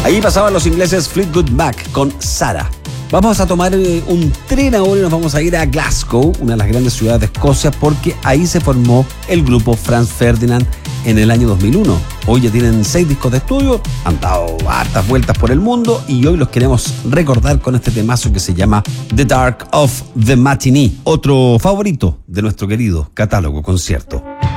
Ahí pasaban los ingleses Fleetwood Mac con Sarah. Vamos a tomar un tren ahora y nos vamos a ir a Glasgow, una de las grandes ciudades de Escocia, porque ahí se formó el grupo Franz Ferdinand en el año 2001. Hoy ya tienen 6 discos de estudio, han dado hartas vueltas por el mundo y hoy los queremos recordar con este temazo que se llama The Dark of the Matinee, otro favorito de nuestro querido catálogo concierto.